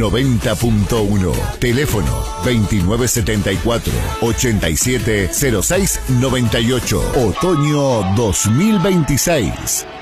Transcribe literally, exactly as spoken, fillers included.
noventa punto uno. Teléfono veintinueve setenta y cuatro, ochenta y siete cero seis noventa y ocho. Otoño dos mil veintiséis.